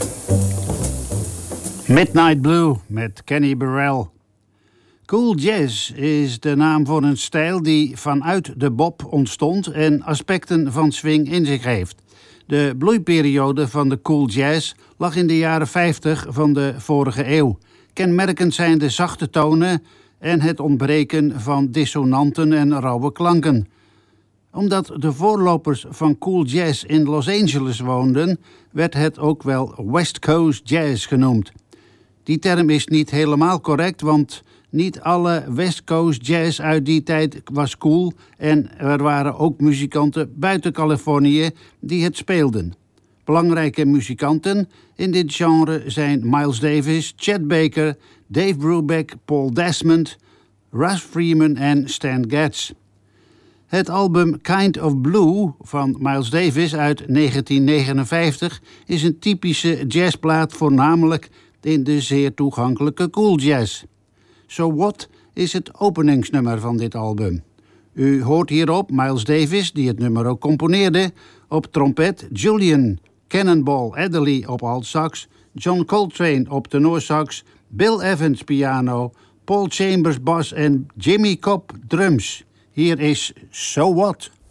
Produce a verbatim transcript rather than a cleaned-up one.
Midnight Blue met Kenny Burrell. Cool jazz is de naam voor een stijl die vanuit de bop ontstond en aspecten van swing in zich heeft. De bloeiperiode van de cool jazz lag in de jaren vijftig van de vorige eeuw. Kenmerkend zijn de zachte tonen en het ontbreken van dissonanten en rauwe klanken. Omdat de voorlopers van cool jazz in Los Angeles woonden, werd het ook wel West Coast Jazz genoemd. Die term is niet helemaal correct, want niet alle West Coast Jazz uit die tijd was cool en er waren ook muzikanten buiten Californië die het speelden. Belangrijke muzikanten in dit genre zijn Miles Davis, Chet Baker, Dave Brubeck, Paul Desmond, Russ Freeman en Stan Getz. Het album Kind of Blue van Miles Davis uit negentien negenenvijftig is een typische jazzplaat, voornamelijk in de zeer toegankelijke cool jazz. So What is het openingsnummer van dit album. U hoort hierop Miles Davis, die het nummer ook componeerde, op trompet, Julian Cannonball Adderley op altsax, John Coltrane op tenorsax, Bill Evans piano, Paul Chambers bas en Jimmy Cobb drums. Hier is So What.